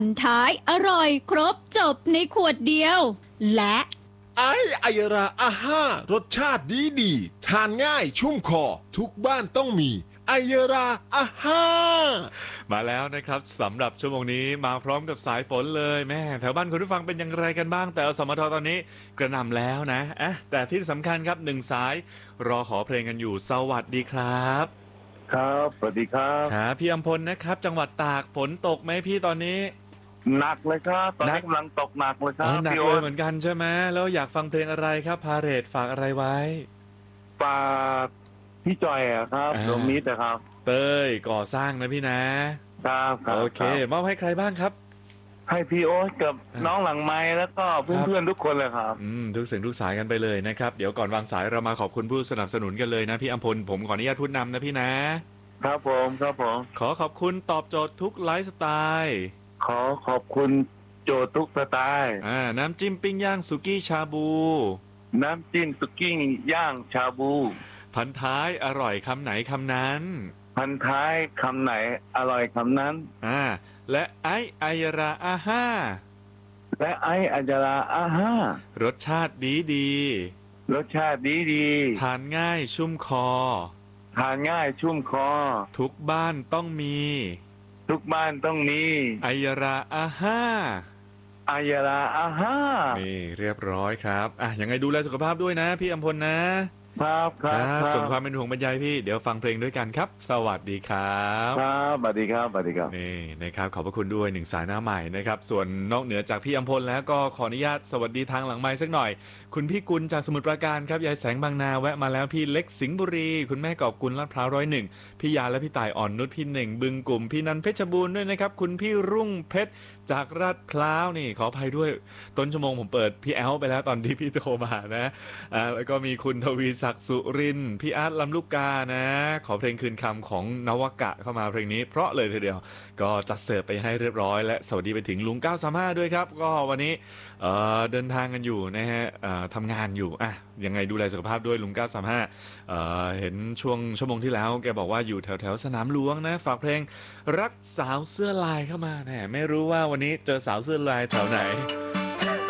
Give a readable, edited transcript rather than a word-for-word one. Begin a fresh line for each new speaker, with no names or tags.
ท้ายอร่อยครบจบในขวดเดียวและ
ไอยราอาห้ารสชาติดีดีทานง่ายชุ่มคอทุกบ้านต้องมีไอยราอาห้า
มาแล้วนะครับสำหรับชั่วโมงนี้มาพร้อมกับสายฝนเลยแม่แถวบ้านคุณผู้ฟังเป็นอย่างไรกันบ้างแต่อสมทตอนนี้กระหน่ำแล้วนะแต่ที่สำคัญครับหนึ่งสายรอขอเพลงกันอยู่สวัสดีครับ
ครับสวัสดีครับ
ครับพี่อำพลนะครับจังหวัดตากฝนตกไหมพี่ตอนนี้
หนักเลยครับตอน
หนั
นี้
ก
กำลังตกหนักเลยครับ
หนัก
พี่
เล
โอ๊
ย
ต
เหมือนกันใช่ไหมแล้วอยากฟังเพลงอะไรครับพาเหรดฝากอะไรไว้
ฝากพี่จอยอะครับ
อ่า
ตรงนี้แต่ครับ
เต้ยก่อสร้างนะพี่นะครับ
ครับ
โอเค
ครับ
มอบให้ใครบ้างครับ
ให้พี่โอ๊ตกับ
อ่า
น้องหลังไม้แล้วก็เพื่อนๆทุกคนเลยครับ
ทุกเสียงทุกสายกันไปเลยนะครับเดี๋ยวก่อนวางสายเรามาขอบคุณผู้สนับสนุนกันเลยนะพี่อำพลผมขออนุญาตพูดนำนะพี่นะครับ
ผมครับผม
ขอขอบคุณตอบโจทย์ทุกไลฟ์สไตล์
ขอขอบคุณโจทุกสไตล์
น้ำจิ้มปิ้งย่างสุกี้ชาบู
น้ำจิ้มสุกี้ย่างชาบู
พันท้ายอร่อยคำไหนคำนั้น
พันท้ายคำไหนอร่อยคำนั้น
และไอราอาห้า
และไออัญญาอาห้าร
สชาติดีดี
รสชาติดีดี
ทานง่ายชุ่มคอ
ทานง่ายชุ่มคอ
ทุกบ้านต้องมี
ทุกบ้านต้องมี
ไอราอาห้า
อัญญาอาห้า
นี่เรียบร้อยครับยังไงดูแลสุขภาพด้วยนะพี่อำพลนะครับ
ครับ
ส่งความเป็นห่วงบรรยายพี่เดี๋ยวฟังเพลงด้วยกันครับ สวัสดีครับ
ครับสวัสดีครับสวัสดีครับ
นี่นะครับขอบพระคุณด้วยหนึ่งสายหน้าใหม่นะครับส่วนนอกเหนือจากพี่อำพลแล้วก็ขออนุญาตสวัสดีทางหลังไมค์สักหน่อย คุณพี่กุลจากสมุทรปราการครับยายแสงบางนาแวะมาแล้วพี่เล็กสิงห์บุรี คุณแม่กอบกุลลาดพร้าว101พี่ยาและพี่ต่ายอ่อนนุชพี่เหน่งบึงกลุ่มพี่นันเพชรบูรณ์ด้วยนะครับคุณพี่รุ่งเพชรจากลาดพร้าวนี่ขออภัยด้วยต้นชั่วโมงผมเปิดพี่แอลไปแล้วตอนที่พี่โทรมานะแล้วก็มีคุณทวีศักดิ์สุรินทร์พี่อาร์ตลำลูกกานะขอเพลงคืนคำของนวกะเข้ามาเพลงนี้เพราะเลยทีเดียวก็จัดเสิร์ฟไปให้เรียบร้อยและสวัสดีไปถึงลุง935ด้วยครับก็วันนี้เดินทางกันอยู่นะฮะทำงานอยู่ยังไงดูแลสุขภาพด้วยลุง935เห็นช่วงชั่วโมงที่แล้วแกบอกว่าอยู่แถวสนามหลวงนะฝากเพลงรักสาวเสื้อลายเข้ามาแน่ไม่รู้ว่าวันนี้เจอสาวเสื้อลายแถวไหน